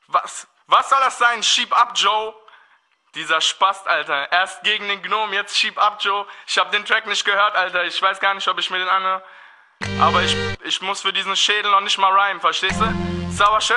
Was soll das sein? Schieb ab, Joe. Dieser Spast, Alter. Erst gegen den Gnom, jetzt schieb ab, Joe. Ich hab den Track nicht gehört, Alter. Ich weiß gar nicht, ob ich mir den anhöre. Aber ich muss für diesen Schädel noch nicht mal rhymen, verstehst du? Ist aber schön.